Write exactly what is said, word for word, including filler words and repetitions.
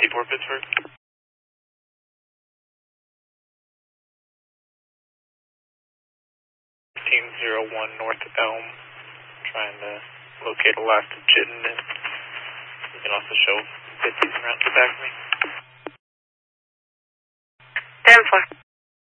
fifty-four Pittsburgh. fifteen oh one North Elm. Trying to locate a last of Chittenden. You can also show fifties around the back of me. ten four.